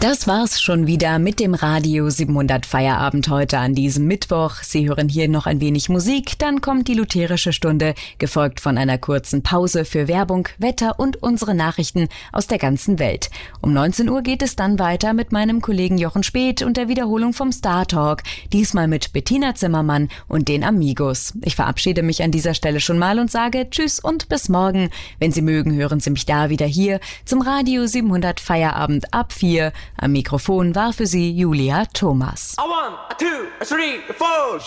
Das war's schon wieder mit dem Radio 700 Feierabend heute an diesem Mittwoch. Sie hören hier noch ein wenig Musik, dann kommt die lutherische Stunde, gefolgt von einer kurzen Pause für Werbung, Wetter und unsere Nachrichten aus der ganzen Welt. Um 19 Uhr geht es dann weiter mit meinem Kollegen Jochen Späth und der Wiederholung vom Star Talk, diesmal mit Bettina Zimmermann und den Amigos. Ich verabschiede mich an dieser Stelle schon mal und sage Tschüss und bis morgen. Wenn Sie mögen, hören Sie mich da wieder hier zum Radio 700 Feierabend ab 4. Am Mikrofon war für Sie Julia Thomas. 1, 2, 3, 4.